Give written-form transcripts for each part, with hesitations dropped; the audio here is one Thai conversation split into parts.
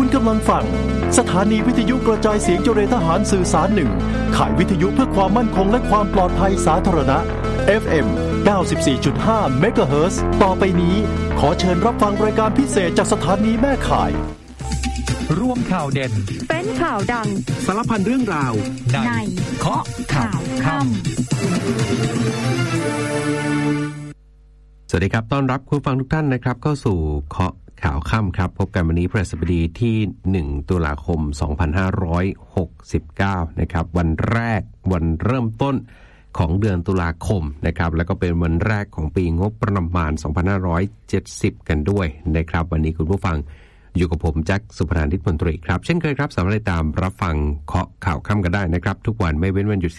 กำลังฟังสถานีวิทยุกระจายเสียงเจริญทหารสื่อสาร1ข่ายวิทยุเพื่อความมั่นคงและความปลอดภัยสาธารณะ FM 94.5 เมกะเฮิรตซ์ต่อไปนี้ขอเชิญรับฟังรายการพิเศษจากสถานีแม่ข่ายร่วมข่าวเด่นเป็นข่าวดังสารพันเรื่องราวในเคาะข่าวค่ำสวัสดีครับต้อนรับคุณฟังทุกท่านนะครับเข้าสู่เคาะข่าวค่ำครับพบกันวันนี้พฤหัสบดีที่1ตุลาคม2569นะครับวันแรกวันเริ่มต้นของเดือนตุลาคมนะครับแล้วก็เป็นวันแรกของปีงบประมาณ2570กันด้วยนะครับวันนี้คุณผู้ฟังอยู่กับผมแจ็คสุภานิชมนตรีครับเช่นเคยครับสามารถติดตามรับฟังเคาะข่าวค่ำกันได้นะครับทุกวันไม่เว้นวันหยุด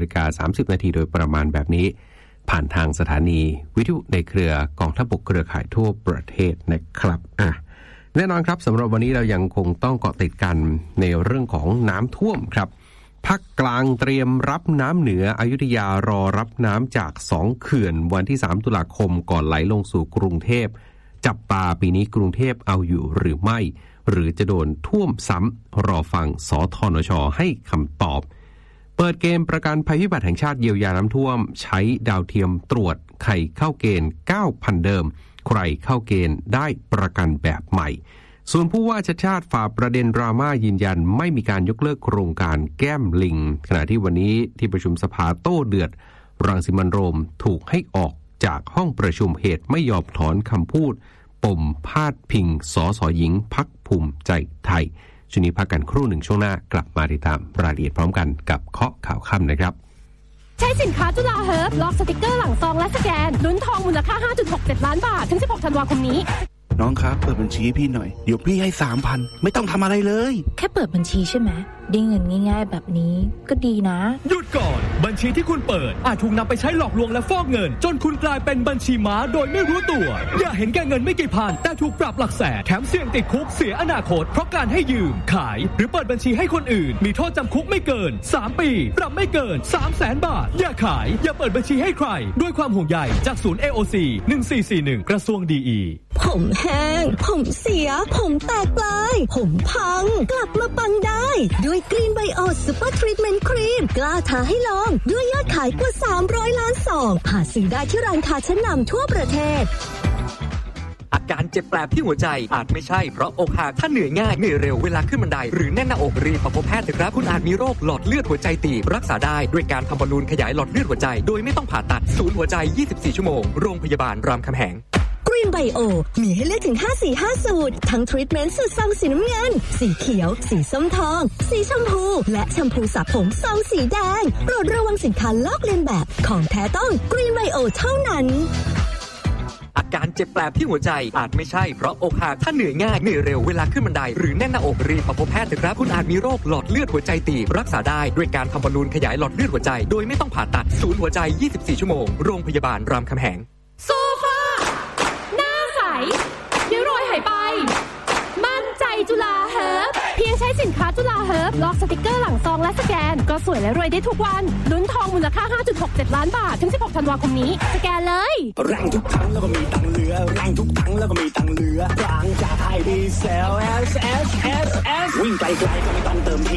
19:30 นาทีโดยประมาณแบบนี้ผ่านทางสถานีวิทยุในเครือกองทัพบกเครือข่ายทั่วประเทศนะครับแน่นอนครับสำหรับวันนี้เรายังคงต้องเกาะติดกันในเรื่องของน้ำท่วมครับภาคกลางเตรียมรับน้ำเหนืออยุธยารอรับน้ำจาก2เขื่อนวันที่3ตุลาคมก่อนไหลลงสู่กรุงเทพจับตาปีนี้กรุงเทพเอาอยู่หรือไม่หรือจะโดนท่วมซ้ำรอฟังสธนช.ให้คำตอบเปิดเกมประกันภัยพิบัติแห่งชาติเยียวยาน้ำท่วมใช้ดาวเทียมตรวจใครเข้าเกณฑ์ 9,000 เดิมใครเข้าเกณฑ์ได้ประกันแบบใหม่ส่วนผู้ว่าชัชชาติฝ่าประเด็นดราม่ายืนยันไม่มีการยกเลิกโครงการแก้มลิงขณะที่วันนี้ที่ประชุมสภาโต้เดือดรังสิมันต์โรมถูกให้ออกจากห้องประชุมเหตุไม่ยอมถอนคำพูดปมพาดพิงสสหญิงพรรคภูมิใจไทยช่วงนี้พักกันครู่หนึ่งช่วงหน้ากลับมาติดตามรายละเอียดพร้อมกันกับเคาะข่าวค่ำนะครับใช้สินค้าจุฬาเฮิร์บล็อกสติกเกอร์หลังซองและสแกนลุ้นทองมูลค่า 5.67 ล้านบาทถึง16ธันวาคมนี้น้องครับเปิดบัญชีพี่หน่อยเดี๋ยวพี่ให้ 3,000 ไม่ต้องทำอะไรเลยแค่เปิดบัญชีใช่ไหมได้เงินง่ายๆแบบนี้ก็ดีนะหยุดก่อนบัญชีที่คุณเปิดอาจถูกนำไปใช้หลอกลวงและฟอกเงินจนคุณกลายเป็นบัญชีม้าโดยไม่รู้ตัวอย่าเห็นแก่เงินไม่กี่พันแต่ถูกปรับหลักแสนแถมเสี่ยงติดคุกเสียอนาคตเพราะการให้ยืมขายหรือเปิดบัญชีให้คนอื่นมีโทษจำคุกไม่เกิน3ปีปรับไม่เกิน 300,000 บาทอย่าขายอย่าเปิดบัญชีให้ใครด้วยความห่วงใยจากศูนย์ AOC 1441กระทรวงดีอีผมแห้งผมเสียผมแตกปลายผมพังกลับมาปังได้ด้วยกรีนไบโอซูเปอร์ทรีทเมนต์ครีมกล้าท้าให้ลองด้วยยอดขายกว่า300ล้านซองหาซื้อได้ที่ร้านค้าชั้นนำทั่วประเทศอาการเจ็บแปลบที่หัวใจอาจไม่ใช่เพราะอกหักถ้าเหนื่อยง่ายเหนื่อยเร็วเวลาขึ้นบันไดหรือแน่นหน้าอกรีบพบแพทย์เถอะครับคุณอาจมีโรคหลอดเลือดหัวใจตีบรักษาได้ด้วยการทำบอลลูนขยายหลอดเลือดหัวใจโดยไม่ต้องผ่าตัดศูนย์หัวใจ24ชั่วโมงโรงพยาบาลรามคำแหงกรีนไบโอมีให้เลือกถึง545สูตรทั้งทรีทเมนต์สูตรซองสีน้ำเงินสีเขียวสีส้มทองสีชมพูและแชมพูสระผมซองสีแดงโปรดระวังสินค้าลอกเลียนแบบของแท้ต้องกรีนไบโอเท่านั้นอาการเจ็บแปลบที่หัวใจอาจไม่ใช่เพราะอกหักถ้าเหนื่อยง่ายเหนื่อยเร็วเวลาขึ้นบันไดหรือแน่นหน้าอกรีบพบแพทย์เถอะครับคุณอาจมีโรคหลอดเลือดหัวใจตีบรักษาได้ด้วยการทำบอลลูนขยายหลอดเลือดหัวใจโดยไม่ต้องผ่าตัดศูนย์หัวใจ24ชั่วโมงโรงพยาบาลรามคำแหงโซฟาหน้าใสเดี๋ยวโรยหายไปมั่นใจจุฬาเฮิร์บเพียงใช้สินค้าจุฬาเฮิร์บล็อกสติกเกอร์หลังซองและสแกนก็สวยและรวยได้ทุกวันลุ้นทองมูลค่า 5.67 ล้านบาทถึง16ธันวาคมนี้สแกนเลยแรงทุกทั้งแล้วก็มีตังเหลือแรงทุกทั้งแล้วก็มีตังเหลือบางจากไทยดีเซล S วิ่งไกลๆก็ไม่ต้องเติมที